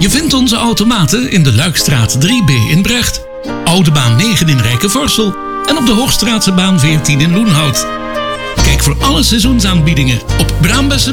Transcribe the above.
Je vindt onze automaten in de Luikstraat 3B in Brecht, Oude Baan 9 in Rijkenvorsel en op de Hoogstraatse baan 14 in Loenhout. Kijk voor alle seizoensaanbiedingen op braambessenbr.be.